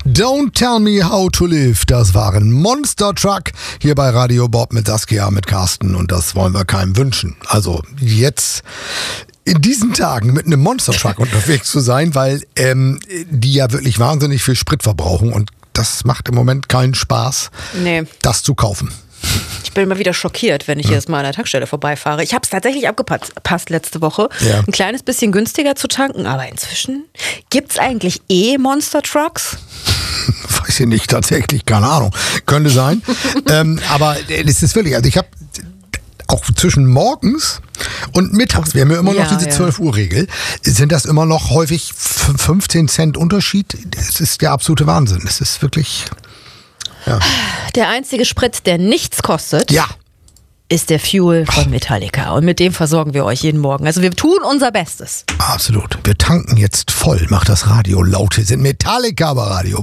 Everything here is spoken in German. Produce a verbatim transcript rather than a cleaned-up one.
Don't Tell Me How to Live, das waren Monster Truck hier bei Radio Bob mit Saskia, mit Carsten, und das wollen wir keinem wünschen. Also jetzt in diesen Tagen mit einem Monster Truck unterwegs zu sein, weil ähm, die ja wirklich wahnsinnig viel Sprit verbrauchen, und das macht im Moment keinen Spaß, nee. das zu kaufen. Ich bin immer wieder schockiert, wenn ich ja. jetzt mal an der Tankstelle vorbeifahre. Ich habe es tatsächlich abgepasst letzte Woche, ja. ein kleines bisschen günstiger zu tanken, aber inzwischen gibt es eigentlich eh Monster Trucks? Weiß ich nicht, tatsächlich, keine Ahnung. Könnte sein. ähm, aber es ist wirklich, also ich habe auch zwischen morgens und mittags, wir haben ja immer noch ja, diese ja. zwölf-Uhr-Regel, sind das immer noch häufig fünfzehn Cent Unterschied. Das ist der absolute Wahnsinn. Es ist wirklich... Ja. Der einzige Sprit, der nichts kostet, ja. ist der Fuel von Metallica. Und mit dem versorgen wir euch jeden Morgen. Also wir tun unser Bestes. Absolut. Wir tanken jetzt voll. Macht das Radio laut. Wir sind Metallica, aber Radio